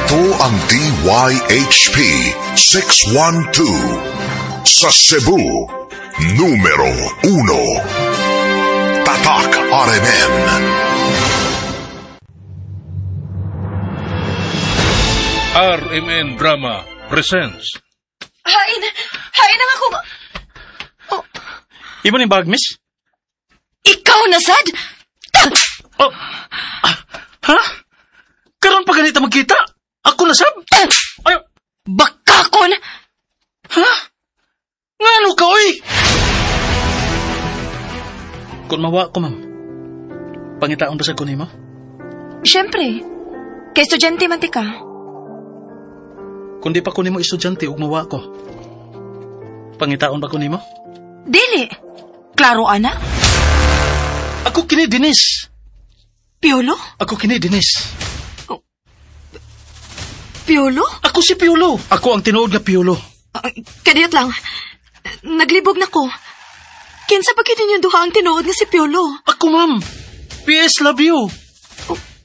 Ito ang DYHP 612 sa Cebu, numero 1. Tatak RMN. RMN Drama presents. Hain ang ako. Oh, Imo ni bag, miss? ikaw na sad? Oh. Ha? Karon pa ganito magkita? Ako na sab? Ay, Bakakon? ha? Ngano ka, oy? Kung mawa ko, ma'am, pangitaon ba sa kunin mo? Siyempre. Kay estudyante man ti ka. Kung di pa kunin mo estudyante, ug mawa ko, pangitaon ba kunin mo? Dili. Klaro, ana? Ako kini Dinis. Piolo? Ako kini Dinis. Piolo? Ako si Piolo. Ako ang tinuod nga Piolo. Kadiyot lang. Naglibog na ko. Kinsa pa kini yung duha ang tinuod nga si Piolo? Ako, ma'am. PS, love you.